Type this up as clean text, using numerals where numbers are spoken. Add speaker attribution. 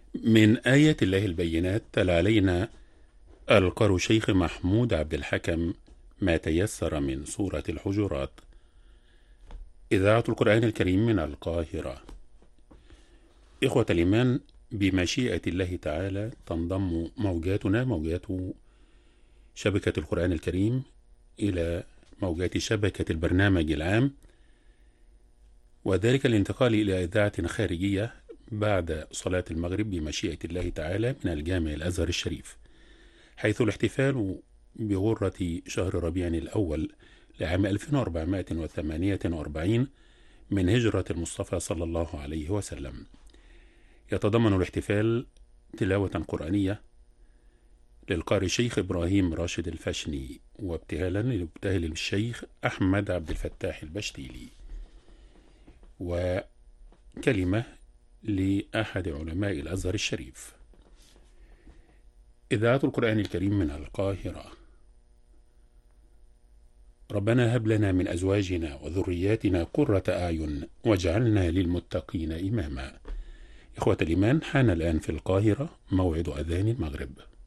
Speaker 1: من آيات الله البينات تلا علينا القارئ الشيخ محمود عبد الحكم ما تيسر من سورة الحجرات. إذاعة القرآن الكريم من القاهرة. إخوة الإيمان، بمشيئة الله تعالى تنضم موجاتنا، موجات شبكة القرآن الكريم، إلى موجات شبكة البرنامج العام، وذلك الانتقال إلى إذاعة خارجية بعد صلاة المغرب بمشيئة الله تعالى من الجامع الأزهر الشريف، حيث الاحتفال بغرة شهر ربيع الأول لعام 1448 من هجرة المصطفى صلى الله عليه وسلم يتضمن الاحتفال تلاوة قرآنية للقارئ الشيخ إبراهيم راشد الفشني، وابتهالا للمبتهل الشيخ أحمد عبد الفتاح البشتيلي، وكلمة لأحد علماء الأزهر الشريف. إذاعة القرآن الكريم من القاهرة. ربنا هب لنا من أزواجنا وذرياتنا قرة أعين واجعلنا للمتقين إماما. إخوة الإيمان، حان الآن في القاهرة موعد أذان المغرب.